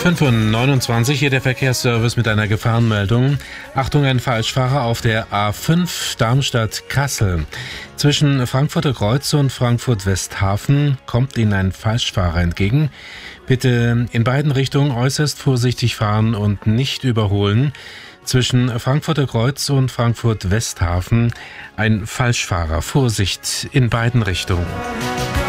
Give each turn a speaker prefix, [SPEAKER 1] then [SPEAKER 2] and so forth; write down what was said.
[SPEAKER 1] 5:29 Uhr, hier der Verkehrsservice mit einer Gefahrenmeldung. Achtung, ein Falschfahrer auf der A5 Darmstadt-Kassel. Zwischen Frankfurter Kreuz und Frankfurt-Westhafen kommt Ihnen ein Falschfahrer entgegen. Bitte in beiden Richtungen äußerst vorsichtig fahren und nicht überholen. Zwischen Frankfurter Kreuz und Frankfurt-Westhafen ein Falschfahrer. Vorsicht in beiden Richtungen.